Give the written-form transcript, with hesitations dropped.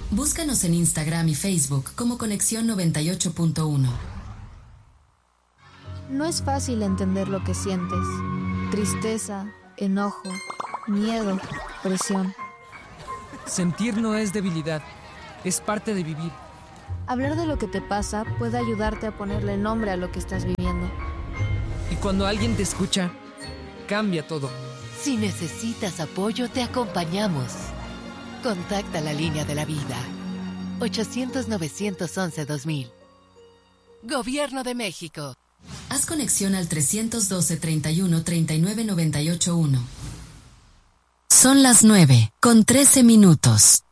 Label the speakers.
Speaker 1: Búscanos en Instagram y Facebook como Conexión 98.1.
Speaker 2: No es fácil entender lo que sientes. Tristeza, enojo, miedo, presión.
Speaker 3: Sentir no es debilidad, es parte de vivir.
Speaker 2: Hablar de lo que te pasa puede ayudarte a ponerle nombre a lo que estás viviendo.
Speaker 3: Y cuando alguien te escucha, cambia todo.
Speaker 4: Si necesitas apoyo, te acompañamos. Contacta la línea de la vida. 800-911-2000. Gobierno de México.
Speaker 1: Haz conexión al 312-31-3998-1. Son las 9:13.